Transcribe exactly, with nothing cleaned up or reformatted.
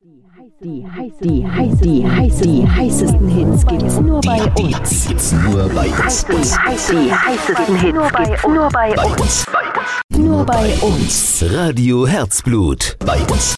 Die, heiß, die, heiß, die, heiß, die heißesten Hits gibt's nur bei uns. Gibt's nur bei uns. Die, heiß, die heißesten Hits gibt's nur bei uns. Bei uns. Nur bei uns. Radio Herzblut. Bei uns.